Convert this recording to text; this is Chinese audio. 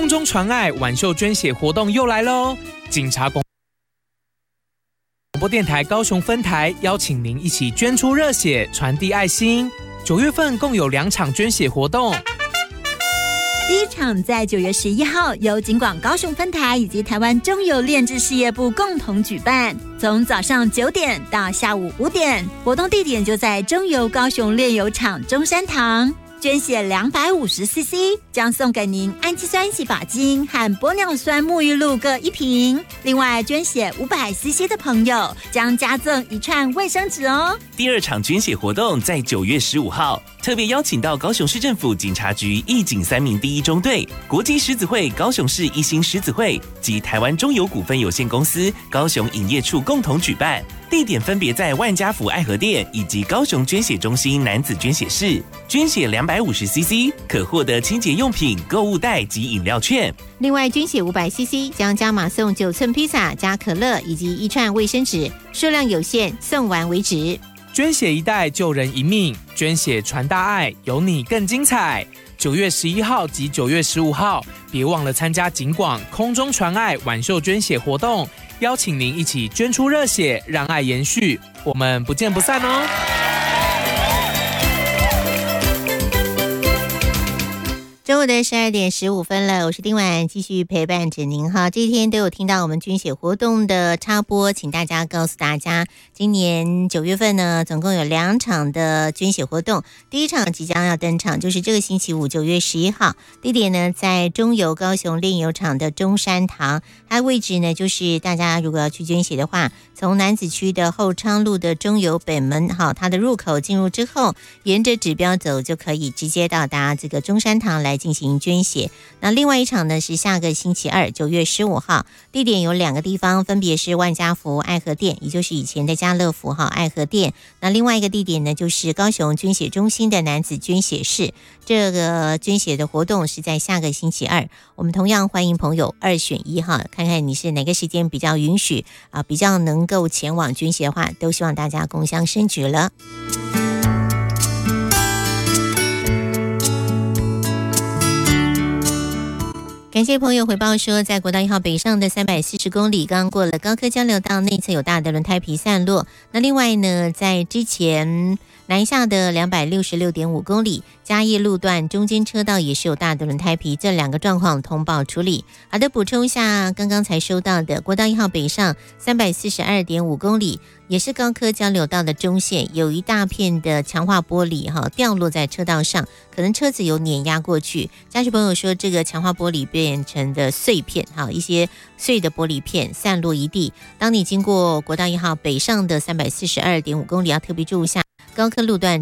空中传爱挽袖捐血活动又来喽！警察广播电台高雄分台邀请您一起捐出热血，传递爱心。9月份共有2场捐血活动。 第一场在9月11号，由警广高雄分台以及台湾中油炼制事业部共同举办，从早上9点到下午5点，活动地点就在中油高雄炼油厂中山堂。捐血250cc， 将送给您氨基酸洗发精和玻尿酸沐浴露各1瓶。另外，捐血500cc 的朋友将加赠1串卫生纸哦。 第2场捐血活动在9月15号，特别邀请到高雄市政府警察局义警3名第1中队、国际狮子会高雄市一心狮子会及台湾中油股份有限公司高雄营业处共同举办。地点分别在万家福爱河店以及高雄捐血中心男子捐血室，捐血250cc 可获得清洁用品、购物袋及饮料券。 另外，捐血500cc 将加码送9寸披萨加可乐以及1串卫生纸，数量有限，送完为止。 捐血一袋救人一命，捐血传大爱，有你更精彩。9月11号及9月15号，别忘了参加警广空中传爱挽袖捐血活动，邀请您一起捐出热血，让爱延续。我们不见不散哦！ 中午的12点15分了，我是丁婉，继续陪伴着您哈。这一天都有听到我们捐血活动的插播，请大家告诉大家，今年9月份呢，总共有2场的捐血活动。第一场即将要登场，就是这个星期五9月11号，地点呢在中油高雄炼油厂的中山堂，它的位置呢就是大家如果要去捐血的话，从楠梓区的后昌路的中油北门哈，它的入口进入之后，沿着指标走就可以直接到达这个中山堂来进行捐血。那另外一场呢是下个星期二9月15号，地点有2个地方，分别是万家福爱河店，也就是以前的家乐福哈爱河店。那另外一个地点呢就是高雄捐血中心的男子捐血室。这个捐血的活动是在下个星期二，我们同样欢迎朋友2选1哈，看看你是哪个时间比较允许啊，比较能够前往捐血的话，都希望大家共襄盛举了。感谢朋友回报说，在国道1号北上的340公里，刚过了高科交流道内侧有大的轮胎皮散落。那另外呢，在之前南下的266.5公里，嘉义路段中间车道也是有大的轮胎皮，这2个状况通报处理。好的，补充一下刚刚才收到的国道1号北上342.5公里，也是高科交流道的中线，有一大片的强化玻璃掉落在车道上，可能车子有碾压过去。家属朋友说，这个强化玻璃变成的碎片一些碎的玻璃片散落一地。当你经过国道1号北上的342.5公里，要特别注意一下高科路段